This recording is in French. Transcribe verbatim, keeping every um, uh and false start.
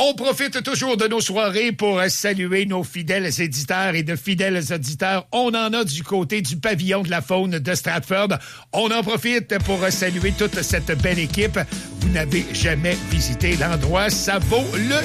On profite toujours de nos soirées pour saluer nos fidèles éditeurs et de fidèles auditeurs. On en a du côté du pavillon de la faune de Stratford. On en profite pour saluer toute cette belle équipe. Vous n'avez jamais visité l'endroit, ça vaut le